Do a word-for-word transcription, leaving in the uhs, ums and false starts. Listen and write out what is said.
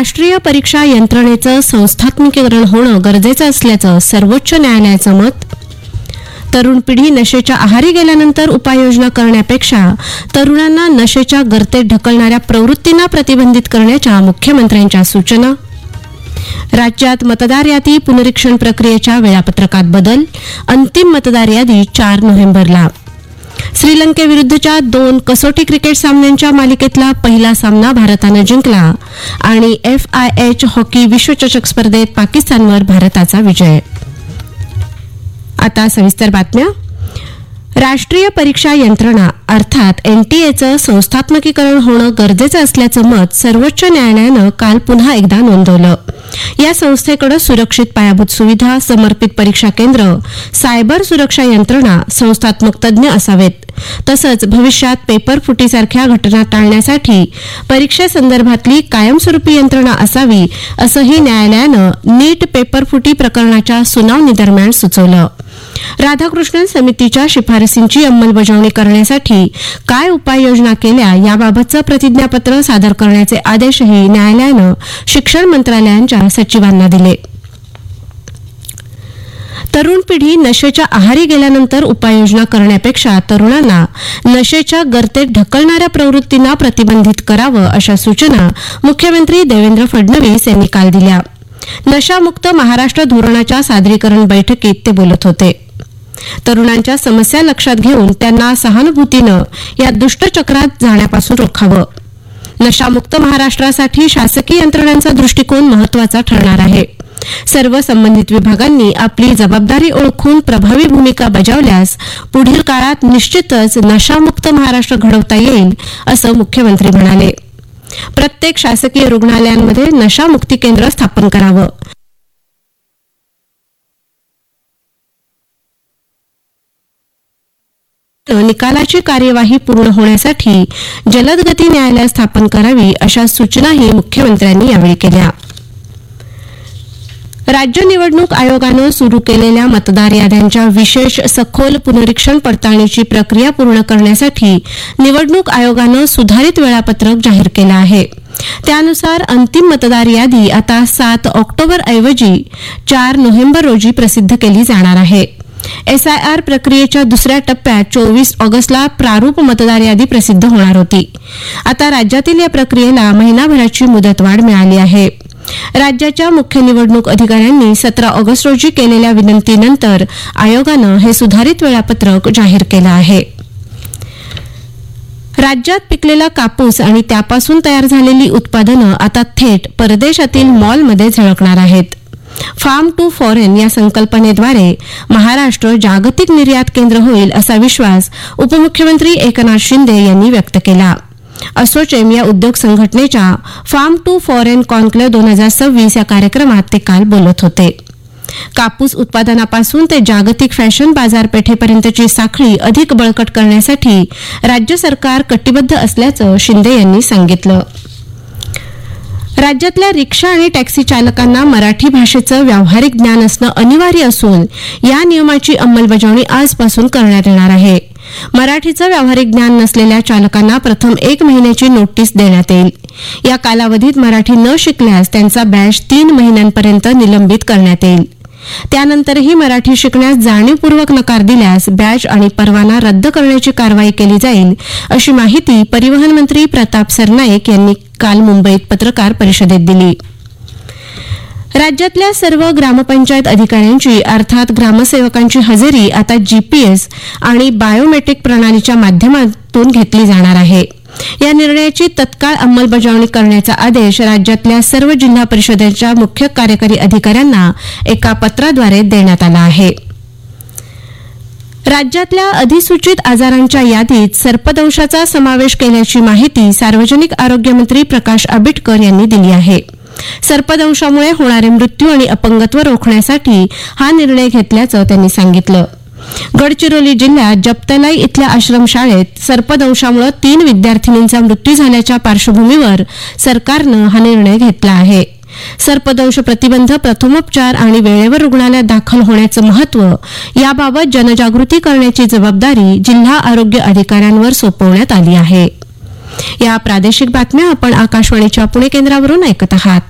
राष्ट्रीय परीक्षा यंत्रणेचं संस्थात्मकीकरण होणं गरजेचं असल्याचं सर्वोच्च न्यायालयाचं मत. तरुण पिढी नशेच्या आहारी गेल्यानंतर उपाययोजना करण्यापेक्षा तरुणांना नशेच्या गर्तेत ढकलणाऱ्या प्रवृत्तींना प्रतिबंधित करण्याच्या मुख्यमंत्र्यांच्या सूचना. राज्यात मतदार यादी पुनरीक्षण प्रक्रियेच्या वेळापत्रकात बदल. अंतिम मतदार यादी चार नोव्हेंबरला. श्रीलंकेविरुद्धच्या दोन कसोटी क्रिकेट सामन्यांच्या मालिकेतला पहिला सामना भारतानं जिंकला आणि एफआयएच हॉकी विश्वचषक स्पर्धेत पाकिस्तानवर भारताचा विजय. आता सविस्तर बातम्या. राष्ट्रीय परीक्षा यंत्रणा अर्थात एनटीएचं संस्थात्मकीकरण होणं गरजेचं असल्याचं मत सर्वोच्च न्यायालयानं काल पुन्हा एकदा नोंदवलं. या संस्थेकडे सुरक्षित पायाभूत सुविधा, समर्पित परीक्षा केंद्र, सायबर सुरक्षा यंत्रणा, संस्थात्मक तज्ज्ञ असावेत. तसंच भविष्यात पेपर फुटीसारख्या घटना टाळण्यासाठी परीक्षेसंदर्भातली कायमस्वरूपी यंत्रणा असावी असंही न्यायालयानं नीट पेपर फुटी प्रकरणाच्या सुनावणीदरम्यान सुचवलं. राधाकृष्णन समितीच्या शिफारसींची अंमलबजावणी करण्यासाठी काय उपाययोजना केल्या याबाबतचं प्रतिज्ञापत्र सादर करण्याचे आदेशही न्यायालयानं शिक्षण मंत्रालयाच्या सचिवांना दिले. तरुण पिढी नशेच्या आहारी गेल्यानंतर उपाययोजना करण्यापेक्षा तरुणांना नशेच्या गर्तेत ढकलणाऱ्या प्रवृत्तींना प्रतिबंधित करावं अशा सूचना मुख्यमंत्री देवेंद्र फडणवीस यांनी काल दिल्या. नशामुक्त महाराष्ट्र धोरणाच्या सादरीकरण बैठकीत ते बोलत होते. तरुणांच्या समस्या लक्षात घेऊन त्यांना सहानुभूतीनं या दुष्टचक्रात जाण्यापासून रोखावं. नशामुक्त महाराष्ट्रासाठी शासकीय यंत्रणांचा दृष्टिकोन महत्वाचा ठरणार आहे. सर्व संबंधित विभागांनी आपली जबाबदारी ओळखून प्रभावी भूमिका बजावल्यास पुढील काळात निश्चितच नशामुक्त महाराष्ट्र घडवता येईल असं मुख्यमंत्री म्हणाले. प्रत्येक शासकीय रुग्णालयांमध्ये नशामुक्ती केंद्र स्थापन करावं. निकालाची कार्यवाही पूर्ण होण्यासाठी जलद गती न्यायालय स्थापन करावी अशा सूचनाही मुख्यमंत्र्यांनी यावेळी केल्या. राज्य निवडणूक आयोगानं सुरू केलेल्या मतदार याद्यांच्या विशेष सखोल पुनरीक्षण पडताळणीची प्रक्रिया पूर्ण करण्यासाठी निवडणूक आयोगानं सुधारित वेळापत्रक जाहीर केलं आहे. त्यानुसार अंतिम मतदार यादी आता सात ऑक्टोबर ऐवजी चार नोव्हेंबर रोजी प्रसिद्ध केली जाणार आहे. एसआयआर प्रक्रियेच्या दुसऱ्या टप्प्यात चोवीस ऑगस्टला प्रारूप मतदार यादी प्रसिद्ध होणार होती. आता राज्यातील या प्रक्रियेला महिनाभराची मुदतवाढ मिळाली आहे. राज्याच्या मुख्य निवडणूक अधिकाऱ्यांनी सतरा ऑगस्ट रोजी केलेल्या विनंतीनंतर आयोगानं हे सुधारित वेळापत्रक जाहीर केलं आहे. राज्यात पिकलेला कापूस आणि त्यापासून तयार झालेली उत्पादनं आता थेट परदेशातील मॉलमध्ये झळकणार आहेत. फार्म टू फॉरेन या संकल्पनेद्वारे महाराष्ट्र जागतिक निर्यात केंद्र होईल असा विश्वास उपमुख्यमंत्री एकनाथ शिंदे यांनी व्यक्त केला. असोचेम या उद्योग संघटनेच्या फार्म टू फॉरेन कॉन्क्लेव्ह दोन हजार सव्वीस या कार्यक्रमात ते काल बोलत होते. कापूस उत्पादनापासून ते जागतिक फॅशन बाजारपेठेपर्यंतची साखळी अधिक बळकट करण्यासाठी राज्य सरकार कटिबद्ध असल्याचं शिंदे यांनी सांगितलं. राज्यातल्या रिक्षा आणि टॅक्सी चालकांना मराठी भाषेचं व्यावहारिक ज्ञान असणं अनिवार्य असून या नियमाची अंमलबजावणी आजपासून करण्यात येणार आहे. मराठीचं व्यावहारिक ज्ञान नसलेल्या चालकांना प्रथम एक महिन्याची नोटीस देण्यात येईल. या कालावधीत मराठी न शिकल्यास त्यांचा बॅच तीन महिन्यांपर्यंत निलंबित करण्यात येईल. त्यानंतरही मराठी शिकण्यास जाणीवपूर्वक नकार दिल्यास बॅच आणि परवाना रद्द करण्याची कारवाई केली जाईल अशी माहिती परिवहन मंत्री प्रताप सरनाईक यांनी काल मुंबईत पत्रकार परिषदेत दिली. राज्यातल्या सर्व ग्रामपंचायत अधिकाऱ्यांची अर्थात ग्रामसेवकांची हजेरी आता जीपीएस आणि बायोमेट्रिक प्रणालीच्या माध्यमातून घेतली जाणार आहे. या निर्णयाची तत्काळ अंमलबजावणी करण्याचा आदेश राज्यातल्या सर्व जिल्हा परिषदेच्या मुख्य कार्यकारी अधिकाऱ्यांना एका पत्राद्वारे देण्यात आला आहे. राज्यातल्या अधिसूचित आजारांच्या यादीत सर्पदंशाचा समावेश केल्याची माहिती सार्वजनिक आरोग्य मंत्री प्रकाश आंबेडकर यांनी दिली आहे. सर्पदंशामुळे होणारे मृत्यू आणि अपंगत्व रोखण्यासाठी हा निर्णय घेतल्याचं त्यांनी सांगितलं. गडचिरोली जिल्ह्यात जप्तलाई इथल्या आश्रमशाळेत सर्पदंशामुळे तीन विद्यार्थिनींचा मृत्यू झाल्याच्या पार्श्वभूमीवर सरकारनं हा निर्णय घेतला आहे. सर्पदंश प्रतिबंध, प्रथमोपचार आणि वेळेवर रुग्णालयात दाखल होण्याचं महत्त्व याबाबत जनजागृती करण्याची जबाबदारी जिल्हा आरोग्य अधिकाऱ्यांवर सोपवण्यात आली आहे. या प्रादेशिक बातम्या आपण आकाशवाणीच्या पुणे केंद्रावरून ऐकत आहात.